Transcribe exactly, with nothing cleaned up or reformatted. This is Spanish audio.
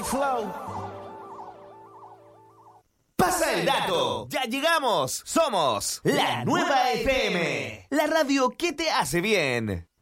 Flow. Pasa el dato. Ya llegamos. Somos la nueva F M. La radio que te hace bien.